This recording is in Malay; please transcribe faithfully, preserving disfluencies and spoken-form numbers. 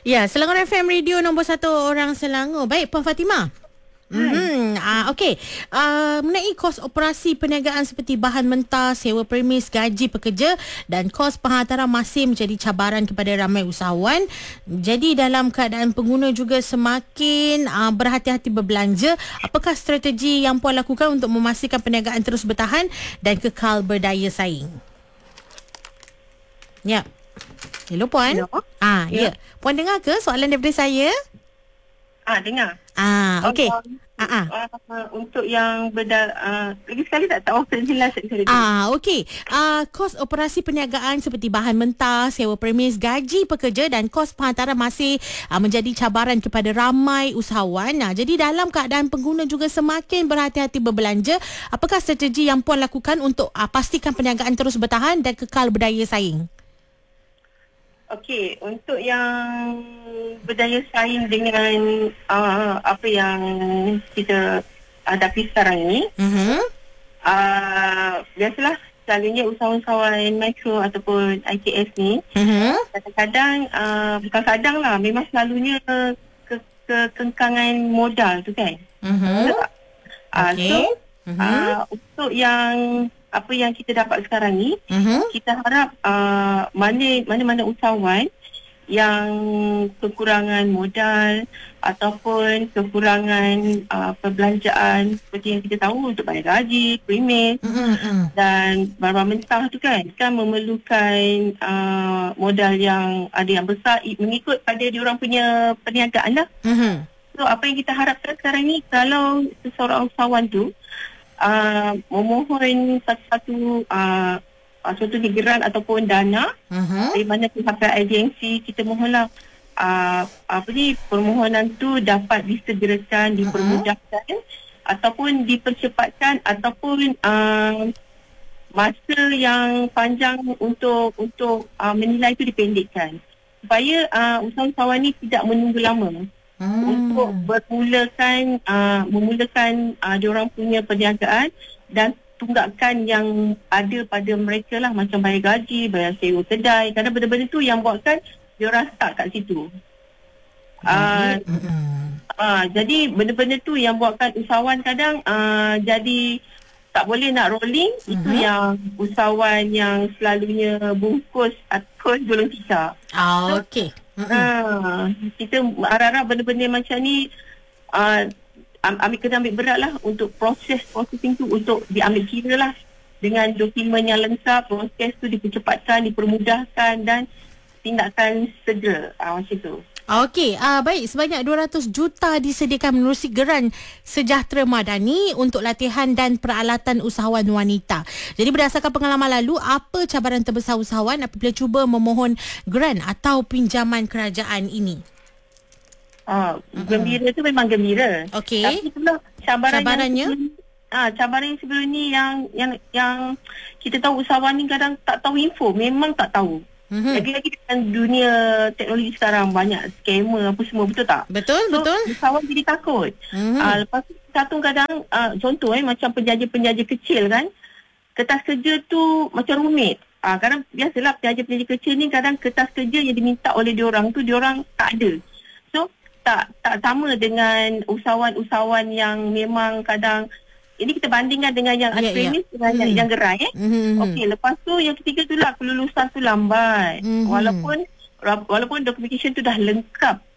Ya, Selangor F M Radio nombor satu orang Selangor. Baik, Puan Fatimah. Hmm, ah, okey. Uh, mengenai kos operasi perniagaan seperti bahan mentah, sewa premis, gaji pekerja dan kos penghantaran masih menjadi cabaran kepada ramai usahawan. Jadi dalam keadaan pengguna juga semakin uh, berhati-hati berbelanja, apakah strategi yang puan lakukan untuk memastikan perniagaan terus bertahan dan kekal berdaya saing? Ya. Hello Puan. Hello. Ah, ya. ya. Puan dengar ke soalan daripada saya? Ah, dengar. Ah, okey. Uh, uh, uh, untuk yang berdal uh, lagi sekali tak tahu jelas sekali. Ah, okey. Ah, kos operasi perniagaan seperti bahan mentah, sewa premis, gaji pekerja dan kos penghantaran masih uh, menjadi cabaran kepada ramai usahawan. Nah, jadi dalam keadaan pengguna juga semakin berhati-hati berbelanja, apakah strategi yang puan lakukan untuk uh, pastikan perniagaan terus bertahan dan kekal berdaya saing? Okey, untuk yang berdaya saing dengan uh, apa yang kita hadapi sekarang ni, uh-huh. uh, biasalah selalunya usahawan-usahawan mikro ataupun I K S ni, uh-huh. kadang-kadang, uh, bukan kadang lah, memang selalunya ke, kekengkangan modal tu kan. Uh-huh. Uh, okay. So, uh-huh. uh, untuk yang apa yang kita dapat sekarang ni, uh-huh. kita harap uh, mana mana-mana usahawan yang kekurangan modal ataupun kekurangan uh, perbelanjaan seperti yang kita tahu untuk bayar gaji, premis, uh-huh. dan barang mentah tu kan kan memerlukan uh, modal yang ada yang besar mengikut pada diorang punya perniagaan lah. Uh-huh. So apa yang kita harapkan sekarang ni, kalau seseorang usahawan tu Uh, memohon satu-satu uh, suatu hiburan ataupun dana uh-huh. dari mana pihak agensi, kita mohonlah uh, apa ni permohonan tu dapat disegerakan, dipermudahkan uh-huh. ataupun dipercepatkan ataupun uh, masa yang panjang untuk untuk uh, menilai itu dipendekkan supaya uh, usahawan ni tidak menunggu lama. Hmm. Untuk bermulakan uh, memulakan uh, diorang punya perniagaan dan tunggakan yang ada pada mereka lah, macam bayar gaji, bayar sewa kedai, kerana benda-benda tu yang buatkan diorang stuck kat situ. Uh, hmm. uh, jadi benda-benda tu yang buatkan usahawan kadang uh, jadi tak boleh nak rolling. Hmm. Itu yang usahawan yang selalunya bungkus atau gulung tikar. Ah, so, okey. Ha, kita harap-harap benda-benda macam ni uh, ambil kena ambil berat lah untuk proses processing tu, untuk diambil kira lah dengan dokumen yang lengkap, proses tu dipercepatkan, dipermudahkan dan tindakan segera uh, macam tu. Okey, uh, baik, sebanyak dua ratus juta disediakan menerusi geran Sejahtera Madani untuk latihan dan peralatan usahawan wanita. Jadi berdasarkan pengalaman lalu, apa cabaran terbesar usahawan apabila cuba memohon geran atau pinjaman kerajaan ini? Ah, uh, gembira tu memang gembira. Okey. Tapi itulah cabaran cabarannya yang ah, cabaran yang sebelum ni yang yang yang kita tahu usahawan ni kadang tak tahu info, memang tak tahu. Mm-hmm. Lagi-lagi dengan dunia teknologi sekarang banyak scammer apa semua, betul tak? Betul, so, betul. Usahawan jadi takut. Mm-hmm. Uh, lepas tu satu kadang uh, contoh eh macam penjaja-penjaja kecil kan, kertas kerja tu macam rumit. Ah uh, kadang biasalah penjaja-penjaja kecil ni kadang kertas kerja yang diminta oleh diorang tu diorang tak ada. So tak tak sama dengan usahawan-usahawan yang memang kadang ini kita bandingkan dengan yang yeah, premis yeah. dengan hmm. yang gerai eh. Mm-hmm. Okey, lepas tu yang ketiga tu lah kelulusan tu lambat. Mm-hmm. Walaupun walaupun documentation tu dah lengkap